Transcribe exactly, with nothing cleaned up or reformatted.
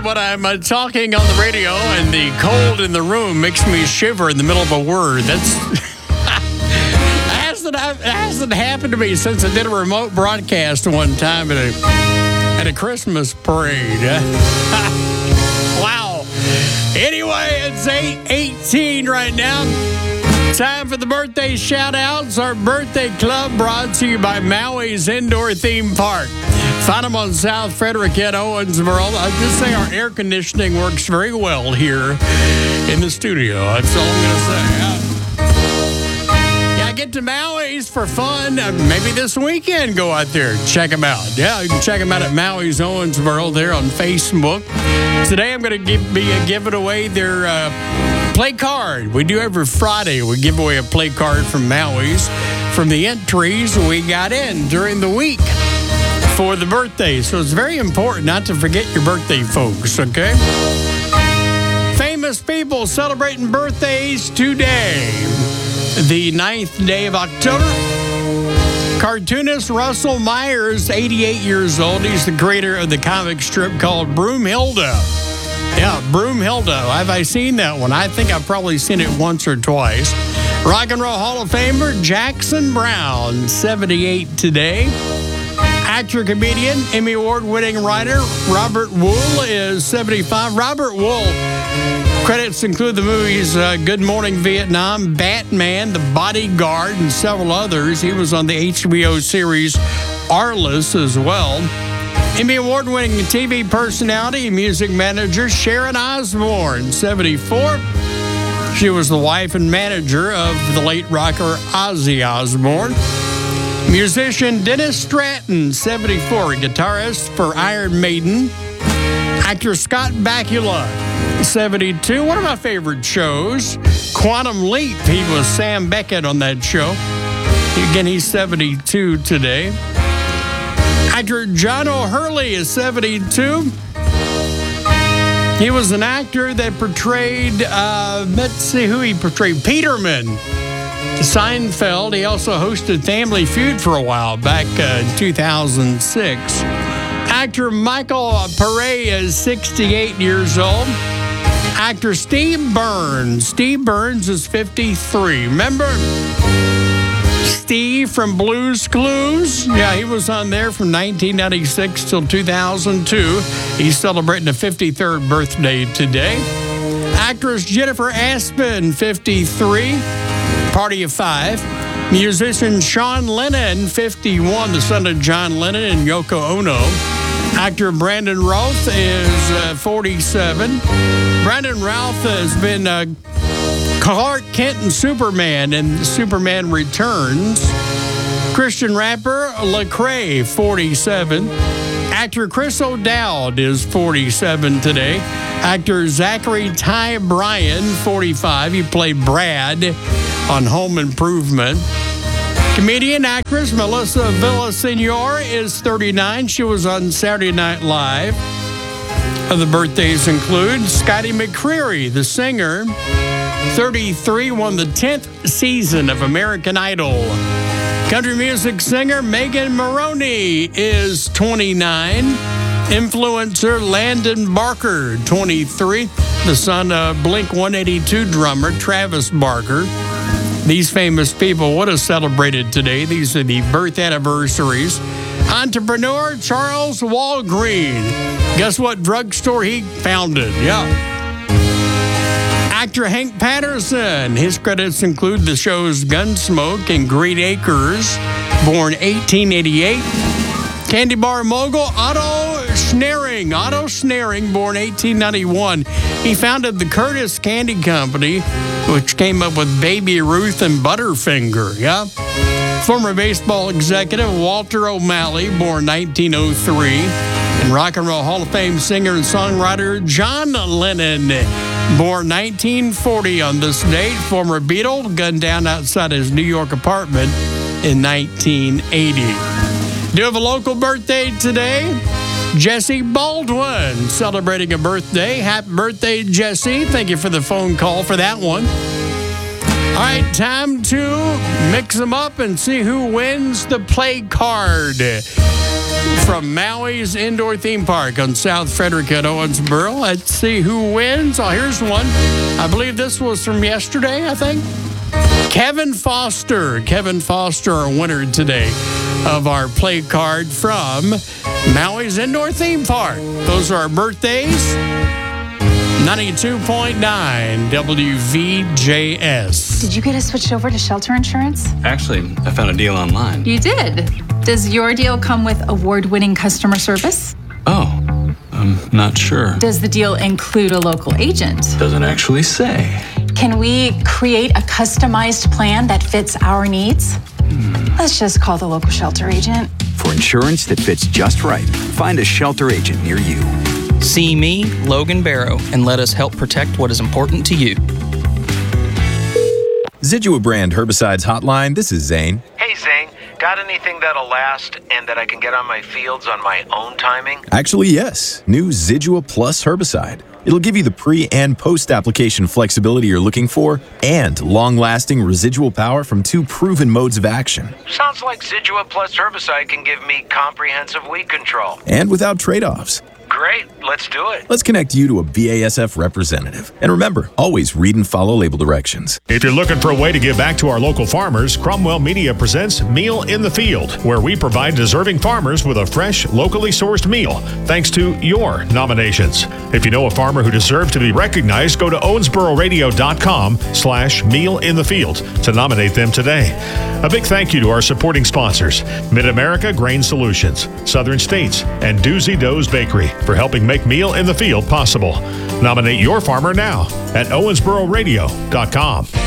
when I'm uh, talking on the radio and the cold in the room makes me shiver in the middle of a word. That's hasn't, it hasn't happened to me since I did a remote broadcast one time at a, at a Christmas parade. Wow. Anyway, it's eight eighteen right now. Time for the birthday shout-outs. Our birthday club brought to you by Maui's Indoor Theme Park. Find them on South Frederick at Owensboro. I'll just say our air conditioning works very well here in the studio. That's all I'm going to say. Yeah, get to Maui's for fun. Uh, maybe this weekend go out there. Check them out. Yeah, you can check them out at Maui's Owensboro there on Facebook. Today I'm going to give, be uh, giving away their uh, play card. We do every Friday. We give away a play card from Maui's from the entries we got in during the week for the birthday. So it's very important not to forget your birthday, folks, okay? Famous people celebrating birthdays today. The ninth day of October. Cartoonist Russell Myers, eighty-eight years old. He's the creator of the comic strip called Broomhilda. Yeah, Broomhilda. Have I seen that one? I think I've probably seen it once or twice. Rock and Roll Hall of Famer Jackson Browne, seventy-eight today. Actor, comedian, Emmy Award-winning writer Robert Wuhl is seventy-five. Robert Wuhl, credits include the movies uh, Good Morning Vietnam, Batman, The Bodyguard, and several others. He was on the H B O series Arliss as well. Emmy Award-winning T V personality and music manager Sharon Osbourne, seventy-four. She was the wife and manager of the late rocker Ozzy Osbourne. Musician Dennis Stratton, seventy-four, guitarist for Iron Maiden. Actor Scott Bakula, seventy-two. One of my favorite shows, Quantum Leap. He was Sam Beckett on that show. Again, he's seventy-two today. Actor John O'Hurley is seventy-two. He was an actor that portrayed, uh, let's see who he portrayed, Peterman. Seinfeld. He also hosted Family Feud for a while back uh, in two thousand six. Actor Michael Pare is sixty-eight years old. Actor Steve Burns. Steve Burns is fifty-three. Remember Steve from Blue's Clues? Yeah, he was on there from nineteen ninety-six till two thousand two. He's celebrating a fifty-third birthday today. Actress Jennifer Aspin, fifty-three. Party of five. Musician Sean Lennon, fifty-one, the son of John Lennon and Yoko Ono. Actor Brandon Routh is uh, forty-seven. Brandon Routh has been uh, Clark Kent and Superman in Superman Returns. Christian rapper Lecrae, forty-seven. Actor Chris O'Dowd is forty-seven today. Actor Zachary Ty Bryan, forty-five. He played Brad on Home Improvement. Comedian actress Melissa Villasenor is thirty-nine. She was on Saturday Night Live. Other birthdays include Scotty McCreery, the singer, thirty-three, won the tenth season of American Idol. Country music singer Megan Maroney is twenty-nine. Influencer Landon Barker, twenty-three, the son of Blink one eighty-two drummer Travis Barker. These famous people would have celebrated today. These are the birth anniversaries. Entrepreneur Charles Walgreen. Guess what drugstore he founded? Yeah. Actor Hank Patterson. His credits include the shows Gunsmoke and Green Acres, born eighteen eighty-eight. Candy bar mogul Otto Schnaring. Otto Schnaring, born eighteen ninety-one. He founded the Curtis Candy Company, which came up with Baby Ruth and Butterfinger. Yeah. Former baseball executive Walter O'Malley, born nineteen oh three. And Rock and Roll Hall of Fame singer and songwriter John Lennon, born nineteen forty on this date. Former Beatle, gunned down outside his New York apartment in nineteen eighty. Do you have a local birthday today? Jesse Baldwin celebrating a birthday. Happy birthday, Jesse. Thank you for the phone call for that one. All right, time to mix them up and see who wins the play card from Maui's Indoor Theme Park on South Frederick at Owensboro. Let's see who wins. Oh, here's one. I believe this was from yesterday, I think. Kevin Foster. Kevin Foster, our winner today of our play card from Maui's Indoor Theme Park. Those are our birthdays. ninety-two point nine W V J S. Did you get us switched over to shelter insurance? Actually, I found a deal online. You did? Does your deal come with award-winning customer service? Oh, I'm not sure. Does the deal include a local agent? Doesn't actually say. Can we create a customized plan that fits our needs? Hmm. Let's just call the local shelter agent. For insurance that fits just right, find a shelter agent near you. See me, Logan Barrow, and let us help protect what is important to you. Zidua brand herbicides hotline. This is Zane. Hey Zane, got anything that'll last and that I can get on my fields on my own timing? Actually, yes. New Zidua Plus herbicide. It'll give you the pre- and post-application flexibility you're looking for and long-lasting residual power from two proven modes of action. Sounds like Zidua Plus herbicide can give me comprehensive weed control. And without trade-offs. Great, let's do it. Let's connect you to a B A S F representative. And remember, always read and follow label directions. If you're looking for a way to give back to our local farmers, Cromwell Media presents Meal in the Field, where we provide deserving farmers with a fresh, locally sourced meal, thanks to your nominations. If you know a farmer who deserves to be recognized, go to owensboro-radio.com slash meal in the field to nominate them today. A big thank you to our supporting sponsors, Mid-America Grain Solutions, Southern States, and Doozy Doe's Bakery for helping make Meal in the Field possible. Nominate your farmer now at owensboro radio dot com.